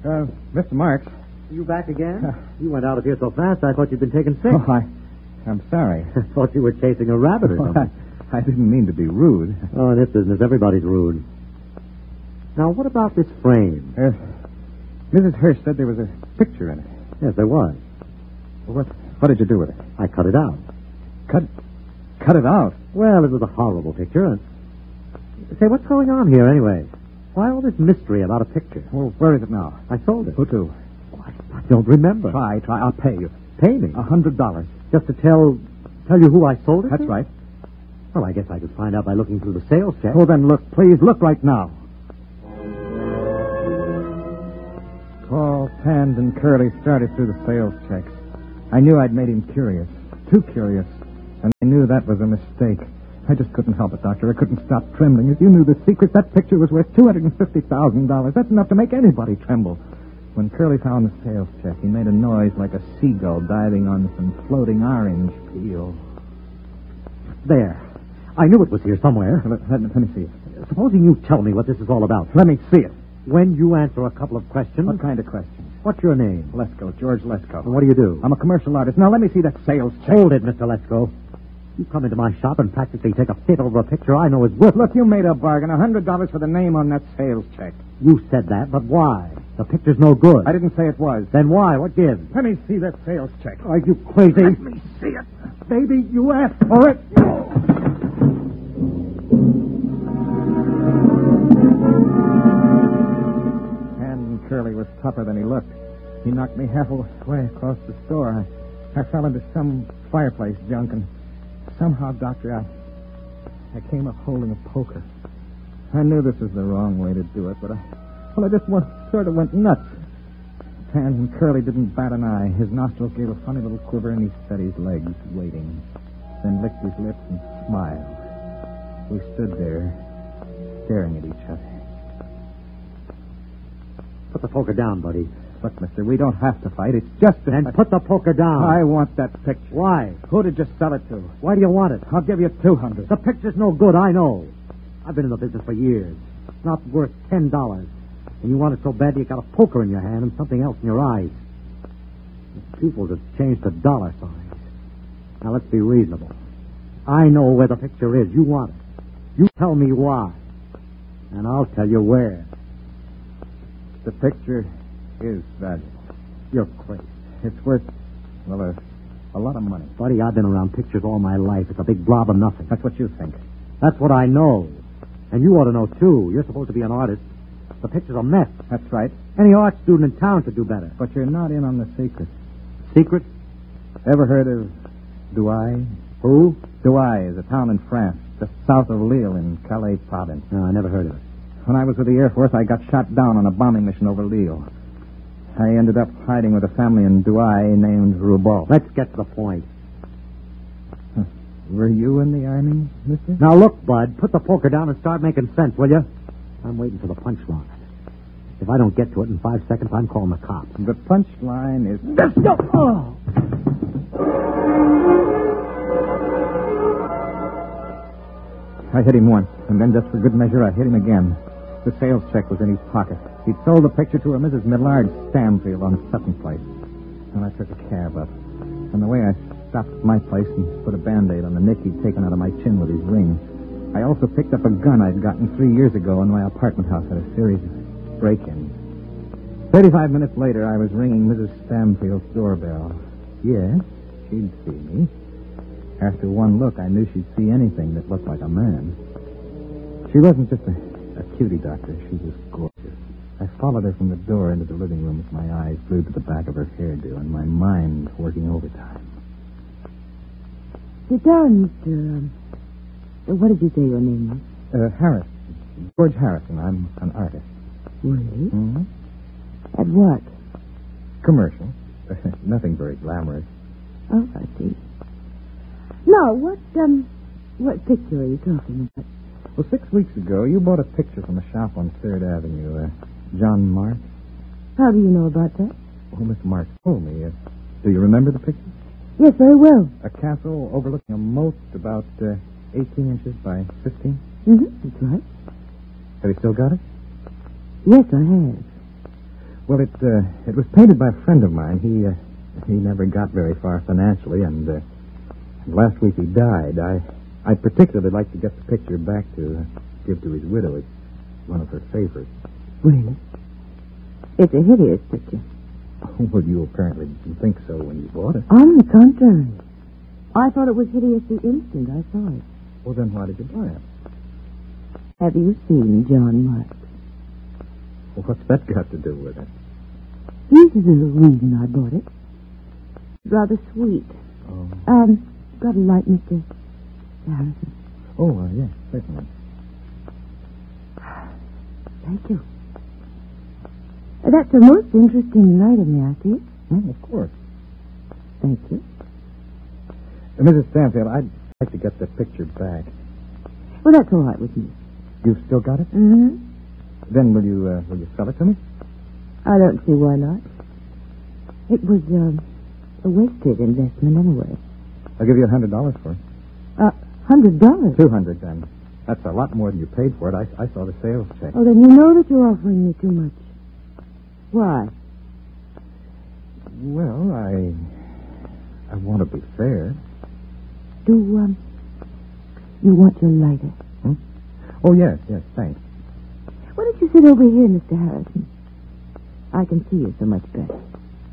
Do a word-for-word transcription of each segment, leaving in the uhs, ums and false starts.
Uh, Mister Marks. You back again? Uh, you went out of here so fast, I thought you'd been taken sick. Oh, I, I'm sorry. I thought you were chasing a rabbit or something. Oh, I, I didn't mean to be rude. Oh, in this business, everybody's rude. Now, what about this frame? Uh, Missus Hirsch said there was a picture in it. Yes, there was. Well, what, what did you do with it? I cut it out. Cut cut it out? Well, it was a horrible picture. And... Say, what's going on here, anyway? Why all this mystery about a picture? Well, where is it now? I sold it. Who to? I don't remember. Try, try. I'll pay you. Pay me? A hundred dollars. Just to tell tell you who I sold it That's to? right. Well, I guess I could find out by looking through the sales check. Oh, then look, please, look right now. Paul, Tand, and Curly started through the sales checks. I knew I'd made him curious. Too curious. And I knew that was a mistake. I just couldn't help it, Doctor. I couldn't stop trembling. If you knew the secret, that picture was worth two hundred fifty thousand dollars. That's enough to make anybody tremble. When Curly found the sales check, he made a noise like a seagull diving on some floating orange peel. There. I knew it was here somewhere. Let, let, let me see it. Supposing you tell me what this is all about. Let me see it. When you answer a couple of questions... What kind of questions? What's your name? Lesko, George Lesko. And what do you do? I'm a commercial artist. Now, let me see that sales check. Hold it, Mister Lesko. You come into my shop and practically take a fit over a picture I know is worth... Look, you made a bargain. A hundred dollars for the name on that sales check. You said that, but why? The picture's no good. I didn't say it was. Then why? What gives? Let me see that sales check. Are you crazy? Let me see it. Baby, you asked for it. And Curly was tougher than he looked. He knocked me halfway across the store. I, I fell into some fireplace junk, and somehow, Doctor, I, I came up holding a poker. I knew this was the wrong way to do it, but I, well, I just went, sort of went nuts. Tand and Curly didn't bat an eye. His nostrils gave a funny little quiver, and he set his legs, waiting. Then licked his lips and smiled. We stood there, staring at each other. Put the poker down, buddy. Look, mister, we don't have to fight. It's just a... Then put the poker down. I want that picture. Why? Who did you sell it to? Why do you want it? I'll give you two hundred. The picture's no good, I know. I've been in the business for years. It's not worth ten dollars. And you want it so bad you got a poker in your hand and something else in your eyes. The pupils have changed to dollar signs. Now, let's be reasonable. I know where the picture is. You want it. You tell me why. And I'll tell you where. The picture is valuable. You're crazy. It's worth, well, a, a lot of money. Buddy, I've been around pictures all my life. It's a big blob of nothing. That's what you think. That's what I know. And you ought to know, too. You're supposed to be an artist. The picture's a mess. That's right. Any art student in town should do better. But you're not in on the secret. Secret? Ever heard of Douai? Who? Douai is a town in France, just south of Lille in Calais province. No, I never heard of it. When I was with the Air Force, I got shot down on a bombing mission over Lille. I ended up hiding with a family in Douai named Roubaud. Let's get to the point. Huh. Were you in the Army, mister? Now, look, Bud, put the poker down and start making sense, will you? I'm waiting for the punchline. If I don't get to it in five seconds, I'm calling the cops. The punchline is... Let's go! Oh! I hit him once, and then just for good measure, I hit him again. The sales check was in his pocket. He'd sold the picture to a Missus Millard Stamfield on Sutton Place. And I took a cab up. On the way, I stopped at my place and put a Band-Aid on the nick he'd taken out of my chin with his ring. I also picked up a gun I'd gotten three years ago in my apartment house at a series of break-ins. Thirty-five minutes later, I was ringing Missus Stamfield's doorbell. Yes, she'd see me. After one look, I knew she'd see anything that looked like a man. She wasn't just a, a cutie, Doctor. She was gorgeous. I followed her from the door into the living room with my eyes glued to the back of her hairdo and my mind working overtime. Sit down, Mister Um, what did you say your name was? Uh, Harris. George Harrison. I'm an artist. Really? Mm-hmm. At what? Commercial. Nothing very glamorous. Oh, I see. No, what, um, what picture are you talking about? Well, six weeks ago, you bought a picture from a shop on third Avenue. Uh, John Marks. How do you know about that? Oh, Miss Marks told me. Uh, do you remember the picture? Yes, very well. A castle overlooking a moat about uh, eighteen inches by fifteen? Mm-hmm, that's right. Have you still got it? Yes, I have. Well, it uh, it was painted by a friend of mine. He uh, he never got very far financially, and uh, last week he died. I I'd particularly like to get the picture back to uh, give to his widow. It's one of her favorites. Really? It's a hideous picture. Oh, well, you apparently didn't think so when you bought it. On the contrary. I thought it was hideous the instant I saw it. Well, then why did you buy it? Have you seen John Marks? Well, what's that got to do with it? Here's the reason I bought it. Rather sweet. Oh, Um, got a light, Mister Harrison. oh uh, yes, certainly. Thank you. That's a most interesting light of me, I see. Oh, of course. Thank you. Uh, Missus Stanfield, I'd like to get the picture back. Well, that's all right with me. You've still got it? Mm-hmm. Then will you uh, will you sell it to me? I don't see why not. It was um, a wasted investment anyway. I'll give you a hundred dollars for it. A hundred dollars? Two hundred, then. That's a lot more than you paid for it. I, I saw the sales check. Oh, then you know that you're offering me too much. Why? Well, I I want to be fair. Do, um, you want your lighter? Hmm? Oh, yes, yes, thanks. Why don't you sit over here, Mister Harrison? I can see you so much better.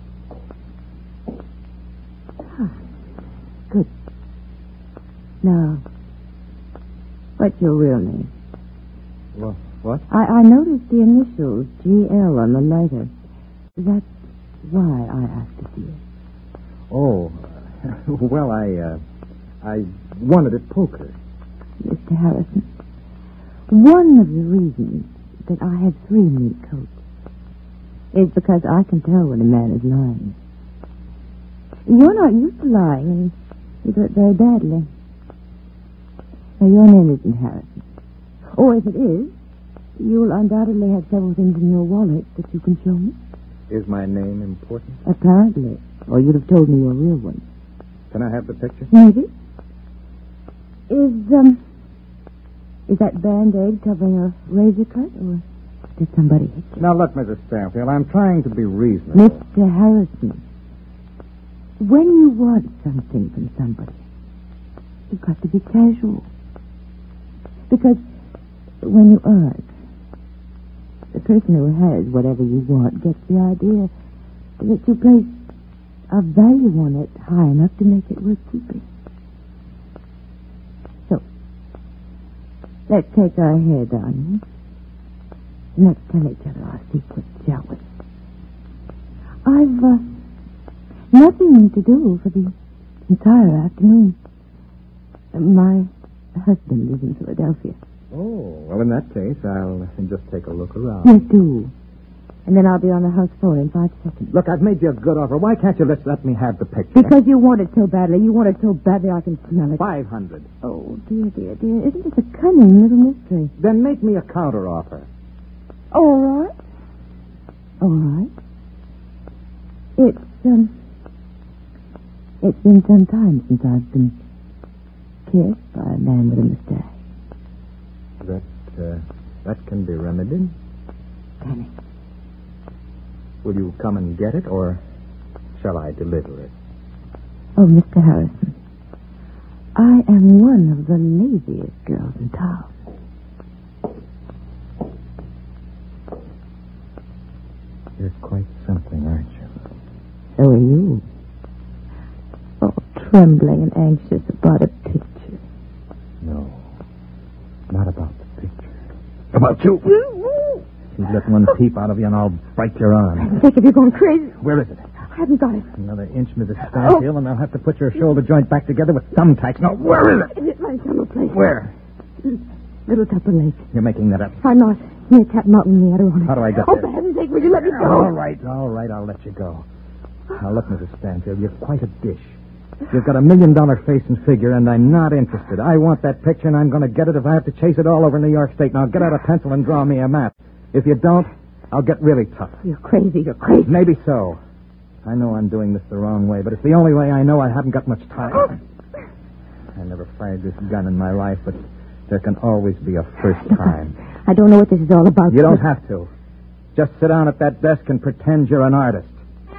Ah, good. Now, what's your real name? Well, what? I, I noticed the initials G L on the lighter. That's why I asked to see it. Oh, well, I, uh, I wanted at poker. Mister Harrison, one of the reasons that I have three mink coats is because I can tell when a man is lying. You're not used to lying, and you do it very badly. Now, your name isn't Harrison. Or if it is, you'll undoubtedly have several things in your wallet that you can show me. Is my name important? Apparently. Or you'd have told me your real one. Can I have the picture? Maybe. Is, um... Is that Band-Aid covering a razor cut, or did somebody hit you? Now, look, Missus Stanfield, I'm trying to be reasonable. Mister Harrison, when you want something from somebody, you've got to be casual. Because when you aren't, the person who has whatever you want gets the idea that you place a value on it high enough to make it worth keeping. So, let's take our hair down. Let's tell each other our secrets, shall we? I've uh, nothing to do for the entire afternoon. My husband is in Philadelphia. Oh, well, in that case, I'll uh, just take a look around. Yes, do. And then I'll be on the house phone in five seconds. Look, I've made you a good offer. Why can't you just let me have the picture? Because you want it so badly. You want it so badly I can smell it. Five hundred. Oh, dear, dear, dear. Isn't this a cunning little mystery? Then make me a counter offer. All right. All right. It's, um... It's been some time since I've been kissed by a man with a mustache. That, uh, that can be remedied. Can it? Will you come and get it, or shall I deliver it? Oh, Mister Harrison, I am one of the laziest girls in town. You're quite something, aren't you? So are you. Oh, trembling and anxious about a picture. No, not about the picture. About you. You let one peep out of you and I'll bite your arm. I'm sick of you going crazy. Where is it? I haven't got it. Another inch, Missus Stanfield, oh. And I'll have to put your shoulder joint back together with thumbtacks. Now, where is it? It's my summer place. Where? Little Tupper Lake. You're making that up. I'm not. Near Cat Mountain in the Adirondack. How do I get oh, there? Oh, for heaven's sake, will you let me go? All right, all right, I'll let you go. Now, look, Missus Stanfield, you're quite a dish. You've got a million-dollar face and figure, and I'm not interested. I want that picture, and I'm going to get it if I have to chase it all over New York State. Now, get out a pencil and draw me a map. If you don't, I'll get really tough. You're crazy, you're crazy. Maybe so. I know I'm doing this the wrong way, but it's the only way I know. I haven't got much time. I never fired this gun in my life, but there can always be a first time. I don't know what this is all about. You don't have to. Just sit down at that desk and pretend you're an artist.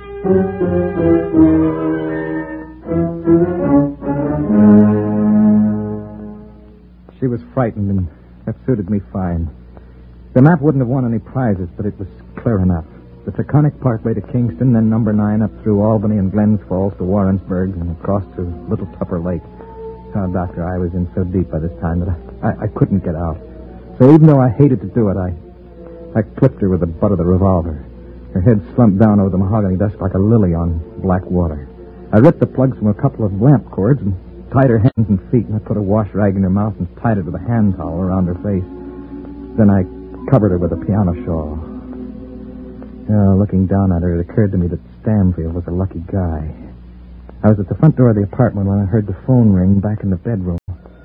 She was frightened, and that suited me fine. The map wouldn't have won any prizes, but it was clear enough. The Taconic Parkway to Kingston, then number nine up through Albany and Glens Falls to Warrensburg and across to Little Tupper Lake. Oh, Doctor, I was in so deep by this time that I, I, I couldn't get out. So even though I hated to do it, I, I clipped her with the butt of the revolver. Her head slumped down over the mahogany desk like a lily on black water. I ripped the plugs from a couple of lamp cords and tied her hands and feet, and I put a wash rag in her mouth and tied it with a hand towel around her face. Then I covered her with a piano shawl. Oh, looking down at her, it occurred to me that Stanfield was a lucky guy. I was at the front door of the apartment when I heard the phone ring back in the bedroom.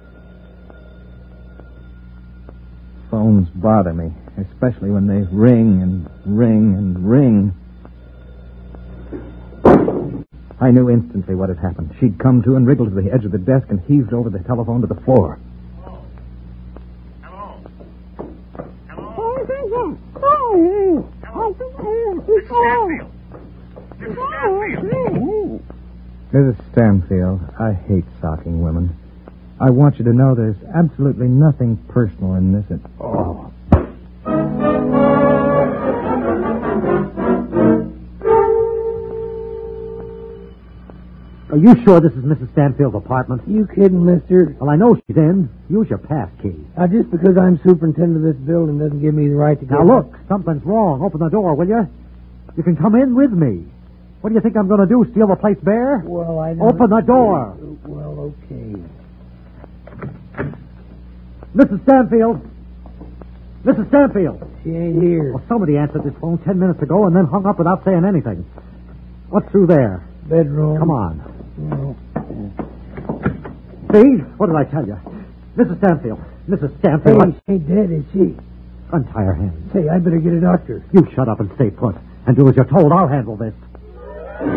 Phones bother me, especially when they ring and ring and ring. I knew instantly what had happened. She'd come to and wriggled to the edge of the desk and heaved over the telephone to the floor. Hello? Hello? Hello? Missus Stanfield. Missus Stanfield. Missus Stanfield, I hate socking women. I want you to know there's absolutely nothing personal in this at all. Are you sure this is Missus Stanfield's apartment? You kidding, mister? Well, I know she's in. Use your pass key. Now, just because I'm superintendent of this building doesn't give me the right to go. Now, look, something's wrong. Open the door, will you? You can come in with me. What do you think I'm going to do, steal the place bare? Well, I don't... Open the door. Well, okay. Missus Stanfield. Missus Stanfield. She ain't here. Well, somebody answered this phone ten minutes ago and then hung up without saying anything. What's through there? Bedroom. Come on. Well, See? What did I tell you? Missus Stanfield. Missus Stanfield. hey, she ain't dead, is she? Untie her hands. Say, I better get a doctor. You shut up and stay put. And do as you're told. I'll handle this.